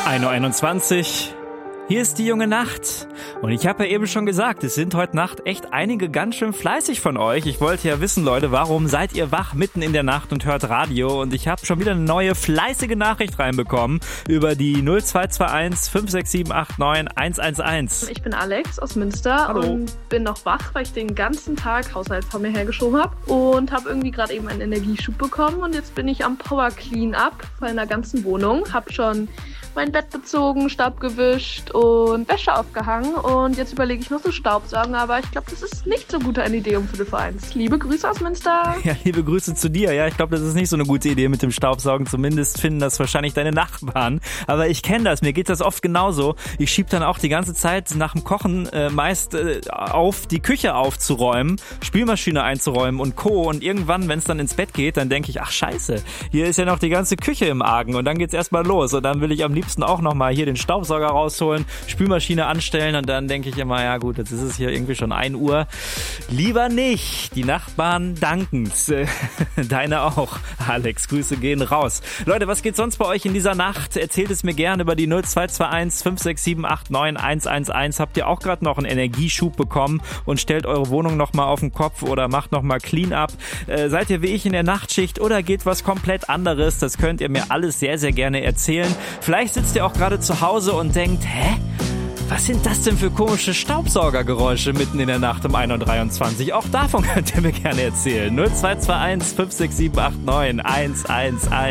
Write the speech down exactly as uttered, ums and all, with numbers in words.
ein Uhr einundzwanzig. Hier ist die junge Nacht. Und ich habe ja eben schon gesagt, es sind heute Nacht echt einige ganz schön fleißig von euch. Ich wollte ja wissen, Leute, warum seid ihr wach mitten in der Nacht und hört Radio? Und ich habe schon wieder eine neue fleißige Nachricht reinbekommen über die null zwei zwei eins fünf sechs sieben acht neun eins eins eins. Ich bin Alex aus Münster. Hallo. Und bin noch wach, weil ich den ganzen Tag Haushalt vor mir hergeschoben habe. Und habe irgendwie gerade eben einen Energieschub bekommen. Und jetzt bin ich am Power Clean Up meiner ganzen Wohnung. Habe schon mein Bett bezogen, Staub gewischt und Wäsche aufgehangen. Und jetzt überlege ich noch so Staubsaugen, aber ich glaube, das ist nicht so gut eine Idee um Viertel vor eins. Liebe Grüße aus Münster. Ja, liebe Grüße zu dir. Ja, ich glaube, das ist nicht so eine gute Idee mit dem Staubsaugen. Zumindest finden das wahrscheinlich deine Nachbarn. Aber ich kenne das. Mir geht das oft genauso. Ich schiebe dann auch die ganze Zeit nach dem Kochen äh, meist äh, auf, die Küche aufzuräumen, Spülmaschine einzuräumen und Co. Und irgendwann, wenn es dann ins Bett geht, dann denke ich, ach scheiße, hier ist ja noch die ganze Küche im Argen. Und dann geht's erstmal los. Und dann will ich am liebsten auch nochmal hier den Staubsauger rausholen, Spülmaschine anstellen und dann denke ich immer, ja gut, jetzt ist es hier irgendwie schon ein Uhr. Lieber nicht. Die Nachbarn danken's. Deine auch. Alex, Grüße gehen raus. Leute, was geht sonst bei euch in dieser Nacht? Erzählt es mir gerne über die null zwei zwei eins fünf sechs sieben acht neun eins eins eins. Habt ihr auch gerade noch einen Energieschub bekommen und stellt eure Wohnung nochmal auf den Kopf oder macht nochmal Clean Up? Äh, seid ihr wie ich in der Nachtschicht oder geht was komplett anderes? Das könnt ihr mir alles sehr, sehr gerne erzählen. Vielleicht sitzt ihr auch gerade zu Hause und denkt, hä? Was sind das denn für komische Staubsaugergeräusche mitten in der Nacht um ein Uhr dreiundzwanzig? Auch davon könnt ihr mir gerne erzählen. null zwei zwei eins fünf sechs sieben acht neun eins eins eins.